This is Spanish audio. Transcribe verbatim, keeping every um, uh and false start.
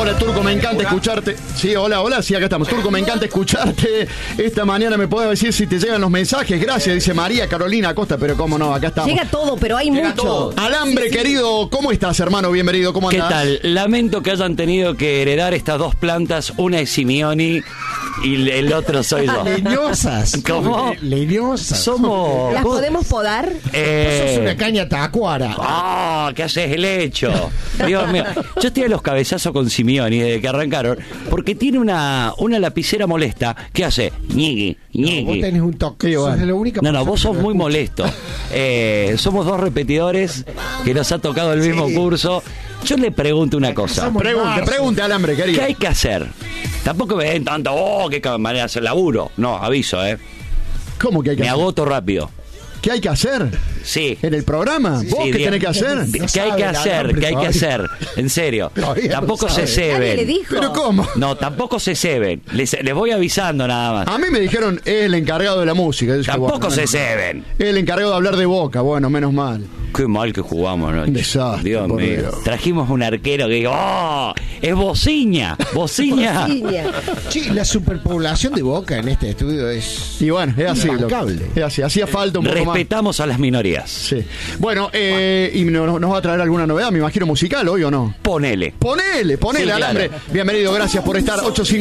Hola, Turco, me encanta hola. escucharte. Sí, hola, hola, sí, acá estamos. Turco, me encanta escucharte. Esta mañana me podés decir si te llegan los mensajes. Gracias, dice María Carolina Acosta, pero cómo no, acá estamos. Llega todo, pero hay Llega mucho. Todo. Alambre, sí, sí. querido, ¿cómo estás, hermano? Bienvenido, ¿cómo andás? ¿Qué tal? Lamento que hayan tenido que heredar estas dos plantas. Una es Simeoni y el otro soy yo. Leñosas. ¿Cómo? Leñosas. Somos... ¿Las podemos podar? Eh... Vos sos una caña tacuara. Ah, ¿qué haces el hecho? Dios mío. Yo estoy a los cabezazos con Simeoni desde que arrancaron, porque tiene una, una lapicera molesta que hace ñigui, ñigui. No, vos tenés un toque. Sí, bueno. No, no, vos sos muy molesto. Eh, somos dos repetidores que nos ha tocado el mismo sí. curso. Yo le pregunto una cosa. Pregunte, pregunte, Alambre, querido. ¿Qué hay que hacer? Tampoco me den tanto, oh, qué manera de hacer laburo. No, aviso, ¿eh? ¿Cómo que hay que me hacer? Me agoto rápido. ¿Qué hay que hacer? Sí. ¿En el programa? Sí, ¿Vos sí, qué bien. tenés que hacer? No ¿Qué hay que hacer? ¿Qué hay que hacer? En serio. Tampoco no se ceben. le dijo. ¿Pero cómo? No, tampoco se ceben. Les, les voy avisando nada más. A mí me dijeron, es el encargado de la música. Yo Tampoco dije, bueno, se ceben. Es el encargado de hablar de Boca. Bueno, menos mal. Qué mal que jugamos, ¿no? Un desastre. Dios mío. Dios. Trajimos un arquero que digo, ¡oh! Es Bociña. Bociña. Sí, la superpoblación de Boca en este estudio es. Y bueno, es así. Lo, es así. Hacía falta un poco más. Respetamos a las minorías. Sí. Bueno, eh, ¿y nos, nos va a traer alguna novedad? Me imagino musical hoy o no. Ponele. Ponele, ponele, sí, Alambre. Claro. Bienvenido, gracias por estar. ocho